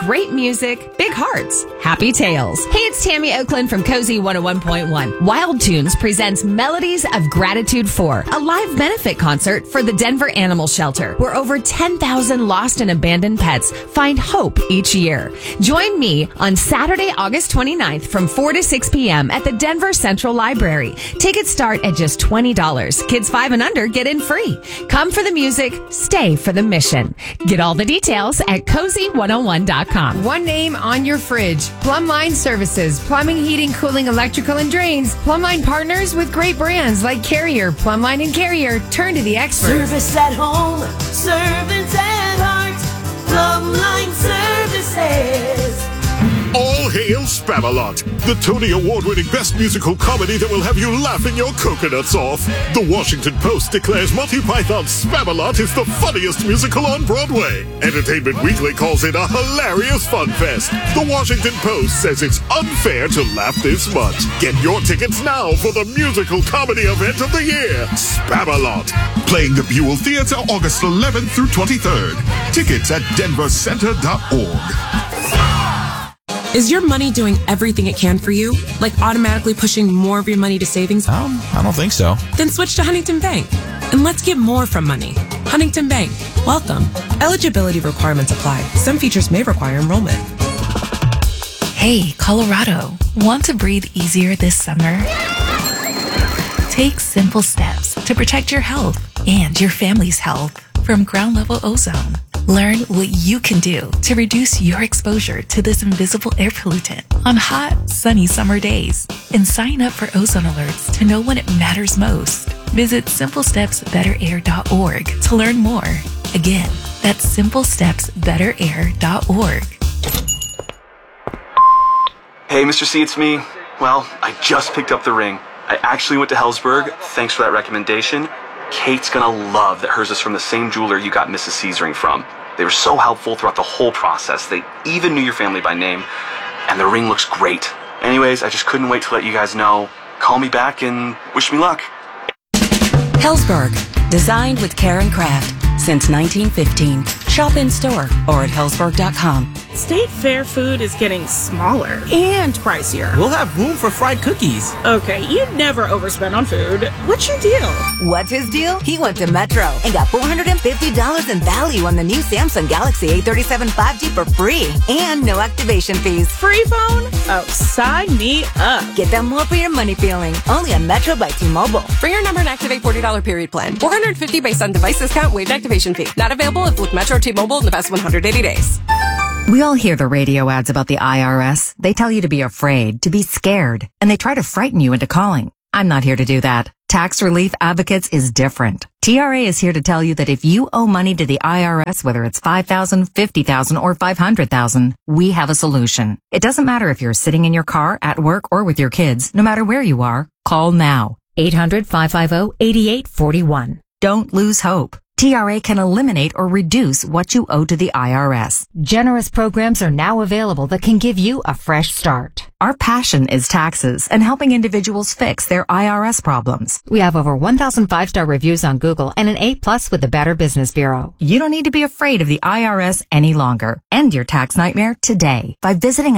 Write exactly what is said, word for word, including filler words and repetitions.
great music, big hearts, happy tales. Hey, it's Tammy Oakland from Cozy one oh one point one. Wild Tunes presents Melodies of Gratitude four, a live benefit concert for the Denver Animal Shelter, where over ten thousand lost and abandoned pets find hope each year. Join me on Saturday, August twenty-ninth from four to six p.m. at the Denver Central Library. Tickets start at just twenty dollars. Kids five and under get in free. Come for the music, stay for the mission. Get all the details at cozy one oh one dot com. One name on your fridge. Plumbline Services. Plumbing, heating, cooling, electrical, and drains. Plumbline partners with great brands like Carrier. Plumbline and Carrier. Turn to the experts. Service at home. Service at heart. Plumbline Services. All hail Spamalot, the Tony Award-winning best musical comedy that will have you laughing your coconuts off. The Washington Post declares Monty Python's Spamalot is the funniest musical on Broadway. Entertainment Weekly calls it a hilarious fun fest. The Washington Post says it's unfair to laugh this much. Get your tickets now for the musical comedy event of the year, Spamalot. Playing the Buell Theater August eleventh through twenty-third. Tickets at denver center dot org. Is your money doing everything it can for you? Like automatically pushing more of your money to savings? Um, I don't think so. Then switch to Huntington Bank. And let's get more from money. Huntington Bank. Welcome. Eligibility requirements apply. Some features may require enrollment. Hey, Colorado. Want to breathe easier this summer? Take simple steps to protect your health and your family's health from Ground Level Ozone. Learn what you can do to reduce your exposure to this invisible air pollutant on hot, sunny summer days. And sign up for ozone alerts to know when it matters most. Visit simple steps better air dot org to learn more. Again, that's simple steps better air dot org. Hey, Mister C, it's me. Well, I just picked up the ring. I actually went to Helzberg. Thanks for that recommendation. Kate's gonna love that hers is from the same jeweler you got Missus C's ring from. They were so helpful throughout the whole process. They even knew your family by name. And the ring looks great. Anyways, I just couldn't wait to let you guys know. Call me back and wish me luck. Helzberg. Designed with care and craft since nineteen fifteen. Shop in store or at helzberg dot com. State Fair food is getting smaller and pricier. We'll have room for fried cookies. Okay, you never overspend on food. What's your deal? What's his deal? He went to Metro and got four hundred fifty dollars in value on the new Samsung Galaxy A thirty-seven five G for free and no activation fees. Free phone? Oh, sign me up. Get that more for your money feeling. Only on Metro by T-Mobile. Bring your number and activate forty dollars period plan. four hundred fifty dollars based on device discount, waived activation fee. Not available if with Metro T-Mobile in the past one hundred eighty days. We all hear the radio ads about the I R S. They tell you to be afraid, to be scared, and they try to frighten you into calling. I'm not here to do that. Tax Relief Advocates is different. T R A is here to tell you that if you owe money to the I R S, whether it's five thousand dollars, fifty thousand dollars, or five hundred thousand dollars, we have a solution. It doesn't matter if you're sitting in your car, at work, or with your kids. No matter where you are, call now. eight hundred, five five zero, eight eight four one. Don't lose hope. T R A can eliminate or reduce what you owe to the I R S. Generous programs are now available that can give you a fresh start. Our passion is taxes and helping individuals fix their I R S problems. We have over one thousand five-star reviews on Google and an A plus with the Better Business Bureau. You don't need to be afraid of the I R S any longer. End your tax nightmare today by visiting